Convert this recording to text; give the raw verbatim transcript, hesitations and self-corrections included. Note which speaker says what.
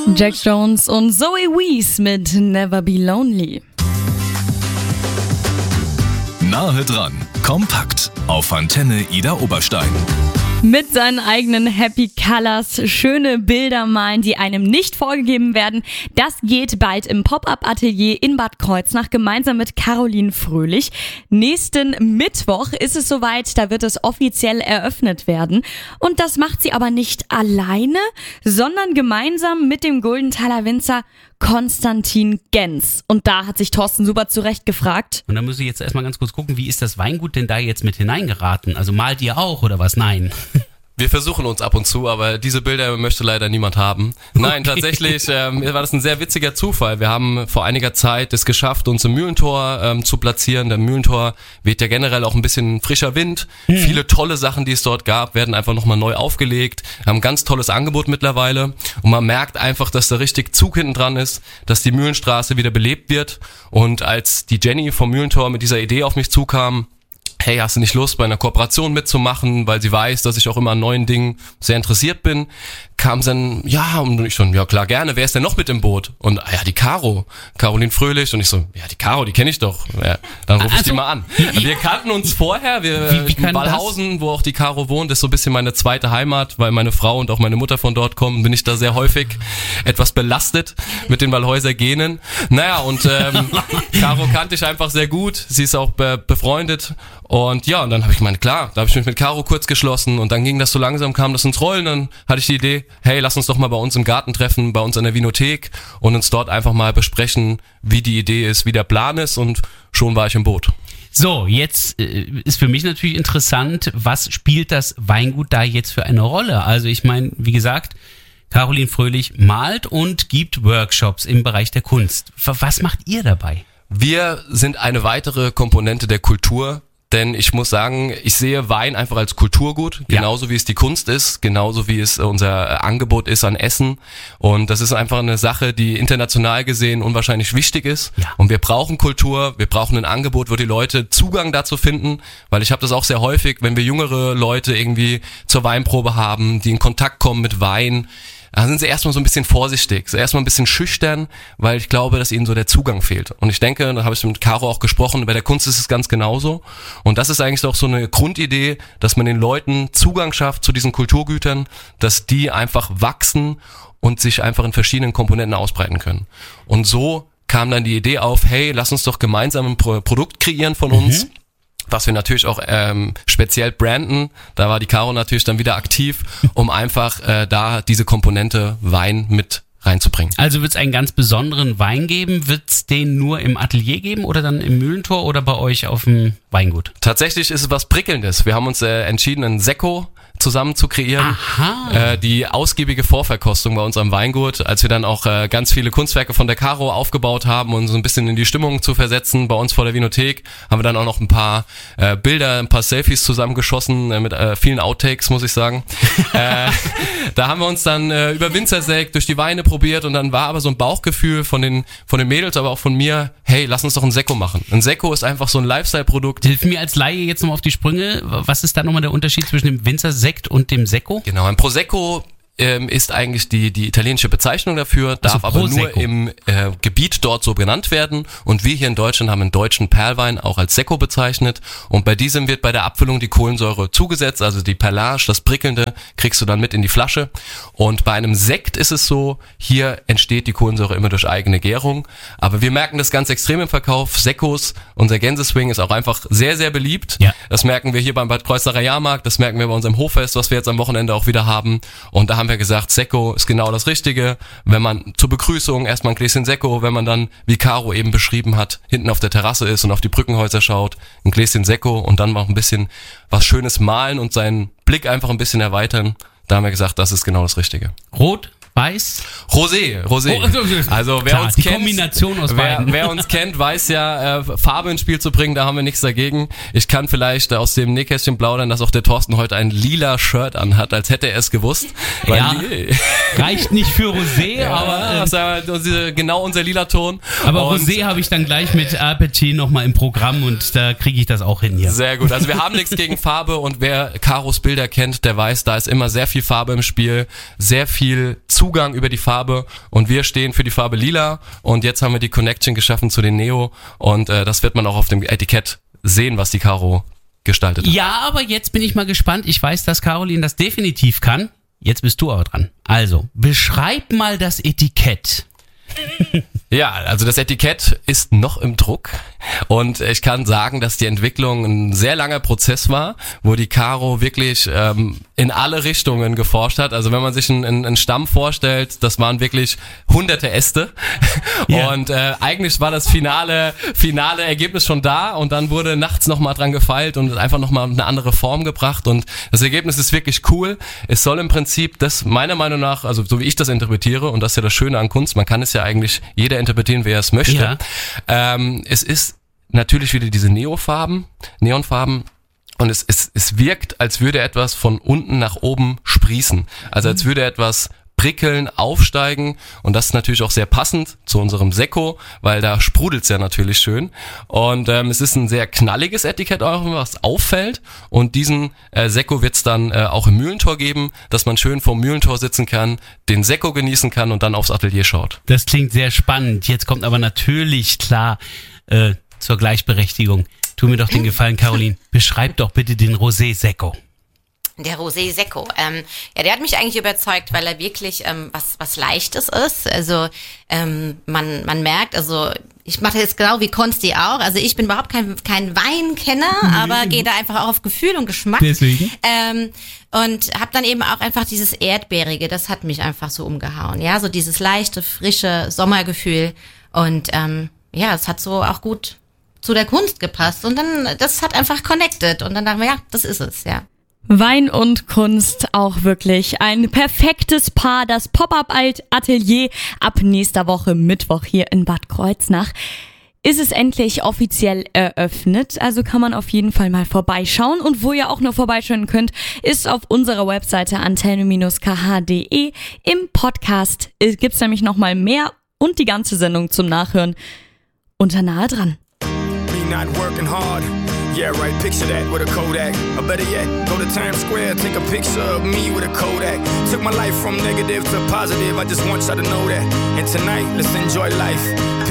Speaker 1: Jack Jones und Zoe Wees mit Never Be Lonely.
Speaker 2: Nahe dran, kompakt auf Antenne Ida Oberstein.
Speaker 1: Mit seinen eigenen Happy Colors schöne Bilder malen, die einem nicht vorgegeben werden. Das geht bald im Pop-Up-Atelier in Bad Kreuznach gemeinsam mit Caroline Fröhlich. Nächsten Mittwoch ist es soweit, da wird es offiziell eröffnet werden. Und das macht sie aber nicht alleine, sondern gemeinsam mit dem Guldenthaler Winzer Konstantin Gens. Und da hat sich Thorsten super zurecht gefragt.
Speaker 3: Und da muss ich jetzt erstmal ganz kurz gucken, wie ist das Weingut denn da jetzt mit hineingeraten? Also malt ihr auch oder was? Nein.
Speaker 4: Wir versuchen uns ab und zu, aber diese Bilder möchte leider niemand haben. Nein, okay. Tatsächlich ähm, war das ein sehr witziger Zufall. Wir haben vor einiger Zeit es geschafft, uns im Mühlentor ähm, zu platzieren. Der Mühlentor weht ja generell auch ein bisschen frischer Wind. Mhm. Viele tolle Sachen, die es dort gab, werden einfach nochmal neu aufgelegt. Wir haben ein ganz tolles Angebot mittlerweile. Und man merkt einfach, dass da richtig Zug hinten dran ist, dass die Mühlenstraße wieder belebt wird. Und als die Jenny vom Mühlentor mit dieser Idee auf mich zukam, hey, hast du nicht Lust, bei einer Kooperation mitzumachen, weil sie weiß, dass ich auch immer an neuen Dingen sehr interessiert bin, kam dann, ja, und ich schon, ja klar, gerne, wer ist denn noch mit im Boot? Und, ah ja, die Caro, Caroline Fröhlich, und ich so, ja, die Caro, die kenne ich doch, ja, dann rufe ich also, die mal an. Wir kannten uns vorher, wir wie, wie in Ballhausen, das? Wo auch die Caro wohnt, ist so ein bisschen meine zweite Heimat, weil meine Frau und auch meine Mutter von dort kommen, bin ich da sehr häufig etwas belastet mit den Ballhäuser Genen. Naja, und ähm, Caro kannte ich einfach sehr gut, sie ist auch be- befreundet. Und ja, und dann habe ich gemeint, klar, da habe ich mich mit Caro kurz geschlossen und dann ging das so langsam, kam das ins Rollen, dann hatte ich die Idee, hey, lass uns doch mal bei uns im Garten treffen, bei uns an der Vinothek und uns dort einfach mal besprechen, wie die Idee ist, wie der Plan ist und schon war ich im Boot.
Speaker 3: So, jetzt äh, ist für mich natürlich interessant, was spielt das Weingut da jetzt für eine Rolle? Also ich meine, wie gesagt, Caroline Fröhlich malt und gibt Workshops im Bereich der Kunst. Was macht ihr dabei?
Speaker 4: Wir sind eine weitere Komponente der Kultur. Denn ich muss sagen, ich sehe Wein einfach als Kulturgut, genauso ja. wie es die Kunst ist, genauso wie es unser Angebot ist an Essen. Und das ist einfach eine Sache, die international gesehen unwahrscheinlich wichtig ist. Ja. Und wir brauchen Kultur, wir brauchen ein Angebot, wo die Leute Zugang dazu finden, weil ich habe das auch sehr häufig, wenn wir jüngere Leute irgendwie zur Weinprobe haben, die in Kontakt kommen mit Wein, da sind sie erstmal so ein bisschen vorsichtig, so erstmal ein bisschen schüchtern, weil ich glaube, dass ihnen so der Zugang fehlt. Und ich denke, da habe ich mit Caro auch gesprochen, bei der Kunst ist es ganz genauso. Und das ist eigentlich auch so eine Grundidee, dass man den Leuten Zugang schafft zu diesen Kulturgütern, dass die einfach wachsen und sich einfach in verschiedenen Komponenten ausbreiten können. Und so kam dann die Idee auf, hey, lass uns doch gemeinsam ein Pro- Produkt kreieren von uns. Mhm. Was wir natürlich auch ähm, speziell branden, da war die Caro natürlich dann wieder aktiv, um einfach äh, da diese Komponente Wein mit reinzubringen.
Speaker 3: Also wird es einen ganz besonderen Wein geben? Wird es den nur im Atelier geben oder dann im Mühlentor oder bei euch auf dem Weingut?
Speaker 4: Tatsächlich ist es was Prickelndes. Wir haben uns äh, entschieden, einen Sekko zusammen zu kreieren. Aha. Äh, die ausgiebige Vorverkostung bei uns am Weingut, als wir dann auch äh, ganz viele Kunstwerke von der Caro aufgebaut haben und so ein bisschen in die Stimmung zu versetzen bei uns vor der Vinothek, haben wir dann auch noch ein paar äh, Bilder, ein paar Selfies zusammengeschossen äh, mit äh, vielen Outtakes, muss ich sagen. äh, da haben wir uns dann äh, über Winzersekt durch die Weine probiert und dann war aber so ein Bauchgefühl von den von den Mädels, aber auch von mir, hey, lass uns doch ein Sekko machen. Ein Sekko ist einfach so ein Lifestyle-Produkt.
Speaker 3: Hilf mir als Laie jetzt nochmal auf die Sprünge. Was ist da nochmal der Unterschied zwischen dem Winzersekt und dem Sekko?
Speaker 4: Genau, ein Prosecco ähm, ist eigentlich die die italienische Bezeichnung dafür, darf also aber nur im äh, Gebiet dort so genannt werden und wir hier in Deutschland haben einen deutschen Perlwein auch als Sekko bezeichnet und bei diesem wird bei der Abfüllung die Kohlensäure zugesetzt, also die Perlage, das Prickelnde, kriegst du dann mit in die Flasche und bei einem Sekt ist es so, hier entsteht die Kohlensäure immer durch eigene Gärung, aber wir merken das ganz extrem im Verkauf, Sekkos, unser Gänseswing ist auch einfach sehr, sehr beliebt, ja. Das merken wir hier beim Bad Kreuznacher Jahrmarkt, das merken wir bei unserem Hoffest, was wir jetzt am Wochenende auch wieder haben und da haben wir gesagt, Sekko ist genau das Richtige, wenn man zur Begrüßung erstmal ein Gläschen Sekko, wenn man dann, wie Caro eben beschrieben hat, hinten auf der Terrasse ist und auf die Brückenhäuser schaut, ein Gläschen Sekko und dann noch ein bisschen was Schönes malen und seinen Blick einfach ein bisschen erweitern, da haben wir gesagt, das ist genau das Richtige.
Speaker 3: Rot? Weiß?
Speaker 4: Rosé, Rosé. Oh, also wer
Speaker 3: klar,
Speaker 4: uns
Speaker 3: die
Speaker 4: kennt,
Speaker 3: Kombination aus
Speaker 4: wer,
Speaker 3: beiden.
Speaker 4: wer uns kennt, weiß ja, äh, Farbe ins Spiel zu bringen, da haben wir nichts dagegen. Ich kann vielleicht äh, aus dem Nähkästchen plaudern, dass auch der Thorsten heute ein lila Shirt anhat, als hätte er es gewusst. Weil
Speaker 3: ja, li- reicht nicht für Rosé, ja, aber...
Speaker 4: Das ist ja genau unser lila Ton.
Speaker 3: Aber und Rosé habe ich dann gleich mit Appetit nochmal im Programm und da kriege ich das auch hin hier.
Speaker 4: Sehr gut, also wir haben nichts gegen Farbe und wer Caros Bilder kennt, der weiß, da ist immer sehr viel Farbe im Spiel, sehr viel Zugang über die Farbe und wir stehen für die Farbe lila und jetzt haben wir die Connection geschaffen zu den Neo und äh, das wird man auch auf dem Etikett sehen, was die Caro gestaltet hat.
Speaker 3: Ja, aber jetzt bin ich mal gespannt. Ich weiß, dass Caroline das definitiv kann. Jetzt bist du aber dran. Also, beschreib mal das Etikett.
Speaker 4: Ja, also das Etikett ist noch im Druck und ich kann sagen, dass die Entwicklung ein sehr langer Prozess war, wo die Caro wirklich ähm, in alle Richtungen geforscht hat. Also wenn man sich einen, einen Stamm vorstellt, das waren wirklich hunderte Äste yeah. und äh, eigentlich war das finale finale Ergebnis schon da und dann wurde nachts nochmal dran gefeilt und einfach nochmal eine andere Form gebracht und das Ergebnis ist wirklich cool. Es soll im Prinzip das meiner Meinung nach, also so wie ich das interpretiere und das ist ja das Schöne an Kunst, man kann es ja eigentlich jeder interpretieren, wer es möchte. Ja. Ähm, es ist natürlich wieder diese Neofarben, Neonfarben und es, es, es wirkt, als würde etwas von unten nach oben sprießen. Also als würde etwas prickeln, aufsteigen und das ist natürlich auch sehr passend zu unserem Sekko, weil da sprudelt's ja natürlich schön und ähm, es ist ein sehr knalliges Etikett auch, was auffällt und diesen äh, Sekko wird's dann äh, auch im Mühlentor geben, dass man schön vorm Mühlentor sitzen kann, den Sekko genießen kann und dann aufs Atelier schaut.
Speaker 3: Das klingt sehr spannend, jetzt kommt aber natürlich klar äh, zur Gleichberechtigung. Tu mir doch den Gefallen, Caroline, beschreib doch bitte den Rosé Sekko.
Speaker 5: Der Rosé Sekko, ähm, ja, der hat mich eigentlich überzeugt, weil er wirklich ähm, was was Leichtes ist. Also ähm, man man merkt, also ich mache jetzt genau wie Konsti auch. Also ich bin überhaupt kein kein Weinkenner, mhm. aber gehe da einfach auch auf Gefühl und Geschmack.
Speaker 3: Deswegen.
Speaker 5: Ähm, und habe dann eben auch einfach dieses Erdbeerige, das hat mich einfach so umgehauen. Ja, so dieses leichte, frische Sommergefühl und ähm, ja, es hat so auch gut zu der Kunst gepasst und dann das hat einfach connected und dann dachten wir, ja, das ist es, ja.
Speaker 1: Wein und Kunst, auch wirklich ein perfektes Paar. Das Pop-Up-Atelier ab nächster Woche Mittwoch hier in Bad Kreuznach ist es endlich offiziell eröffnet. Also kann man auf jeden Fall mal vorbeischauen. Und wo ihr auch noch vorbeischauen könnt, ist auf unserer Webseite antenne Bindestrich k h punkt d e. Im Podcast gibt's nämlich nochmal mehr und die ganze Sendung zum Nachhören unter Nahe dran.
Speaker 6: Not working hard. Yeah, right, picture that with a Kodak. Or better yet, go to Times Square, take a picture of me with a Kodak. Took my life from negative to positive, I just want y'all to know that. And tonight, let's enjoy life.